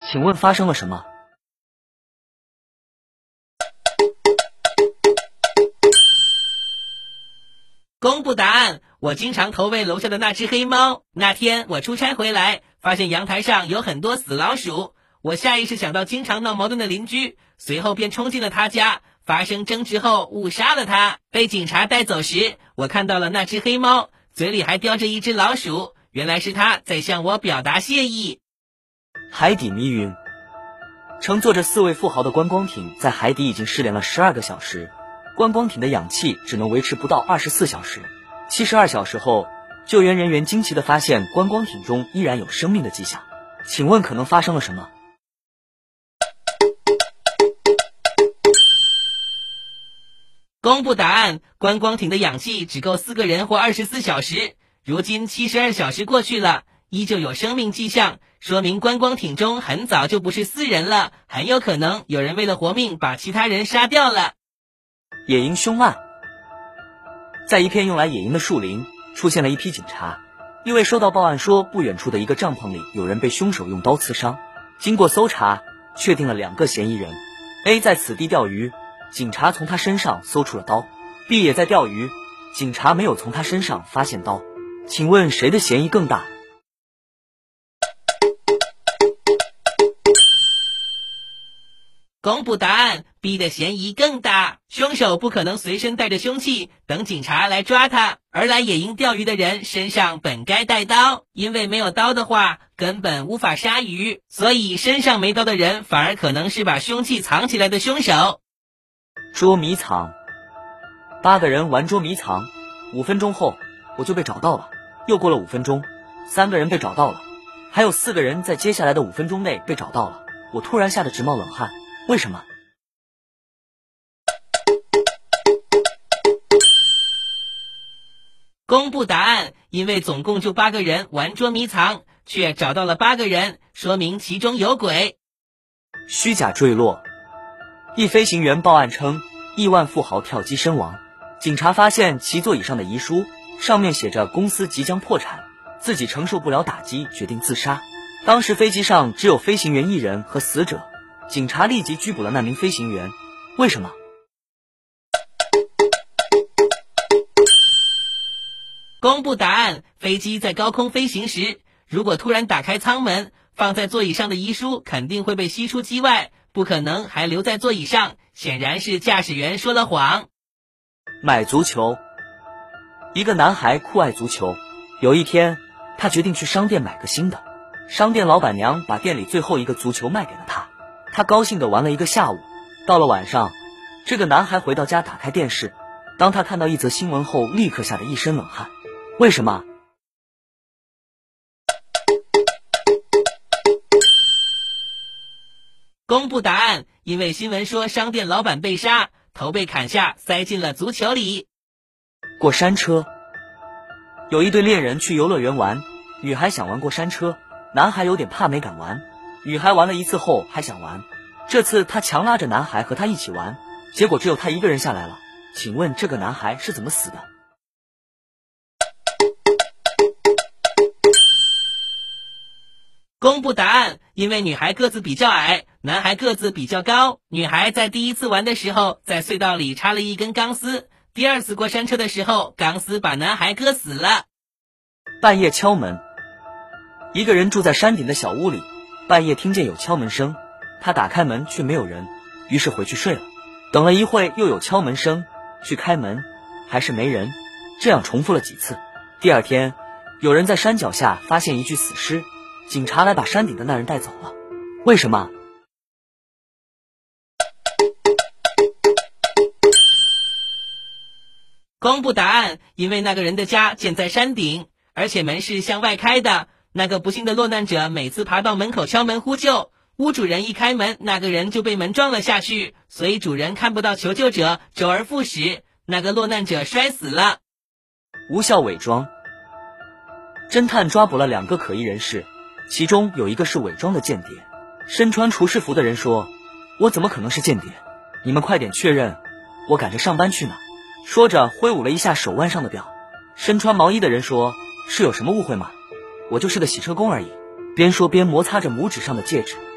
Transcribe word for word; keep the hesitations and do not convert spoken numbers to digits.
请问发生了什么？ 公布答案，我经常投喂楼下的那只黑猫。那天我出差回来，发现阳台上有很多死老鼠，我下意识想到经常闹矛盾的邻居，随后便冲进了他家，发生争执后误杀了他。被警察带走时，我看到了那只黑猫，嘴里还叼着一只老鼠，原来是他在向我表达谢意。 海底迷云。乘坐着四位富豪的观光艇在海底已经失联了十二个小时，观光艇的氧气只能维持不到二十四小时。七十二小时后，救援人员惊奇地发现观光艇中依然有生命的迹象。请问可能发生了什么？ 公布答案，观光艇的氧气只够四个人活二十四小时，如今七十二小时过去了，依旧有生命迹象，说明观光艇中很早就不是四人了，很有可能有人为了活命把其他人杀掉了。 野营凶案。在一片用来野营的树林，出现了一批警察，因为收到报案说不远处的一个帐篷里有人被凶手用刀刺伤。经过搜查，确定了两个嫌疑人。 A 在此地钓鱼，警察从他身上搜出了刀。 B 也在钓鱼，警察没有从他身上发现刀。请问谁的嫌疑更大？ 公布答案 ，B 的嫌疑更大。凶手不可能随身带着凶器等警察来抓他，而来野营钓鱼的人身上本该带刀，因为没有刀的话根本无法杀鱼，所以身上没刀的人反而可能是把凶器藏起来的凶手。 捉迷藏。八个人玩捉迷藏，五分钟后我就被找到了。又过了五分钟，三个人被找到了，还有四个人在接下来的五分钟内被找到了。我突然吓得直冒冷汗。为什么？ 公布答案，因为总共就八个人玩捉迷藏，却找到了八个人，说明其中有鬼。 虚假坠落。一飞行员报案称，亿万富豪跳机身亡。警察发现其座椅上的遗书，上面写着公司即将破产，自己承受不了打击，决定自杀。当时飞机上只有飞行员一人和死者。警察立即拘捕了那名飞行员，为什么？ 公布答案，飞机在高空飞行时，如果突然打开舱门，放在座椅上的遗书肯定会被吸出机外，不可能还留在座椅上，显然是驾驶员说了谎。 买足球。一个男孩酷爱足球，有一天他决定去商店买个新的，商店老板娘把店里最后一个足球卖给了他。他高兴地玩了一个下午，到了晚上，这个男孩回到家打开电视，当他看到一则新闻后，立刻吓得一身冷汗。为什么？ 公布答案，因为新闻说商店老板被杀，头被砍下，塞进了足球里。 过山车。有一对恋人去游乐园玩，女孩想玩过山车，男孩有点怕没敢玩。女孩玩了一次后还想玩，这次她强拉着男孩和她一起玩，结果只有他一个人下来了。请问这个男孩是怎么死的？ 公布答案，因为女孩个子比较矮，男孩个子比较高。女孩在第一次玩的时候，在隧道里插了一根钢丝，第二次过山车的时候，钢丝把男孩割死了。 半夜敲门。一个人住在山顶的小屋里，半夜听见有敲门声，他打开门却没有人，于是回去睡了。等了一会又有敲门声，去开门还是没人，这样重复了几次。第二天有人在山脚下发现一具死尸，警察来把山顶的那人带走了。为什么？ 公布答案，因为那个人的家建在山顶，而且门是向外开的。那个不幸的落难者每次爬到门口敲门呼救，屋主人一开门，那个人就被门撞了下去，所以主人看不到求救者，周而复始，那个落难者摔死了。 无效伪装。侦探抓捕了两个可疑人士，其中有一个是伪装的间谍。身穿厨师服的人说，我怎么可能是间谍？你们快点确认，我赶着上班去呢。说着挥舞了一下手腕上的表。身穿毛衣的人说，是有什么误会吗？我就是个洗车工而已。边说边摩擦着拇指上的戒指。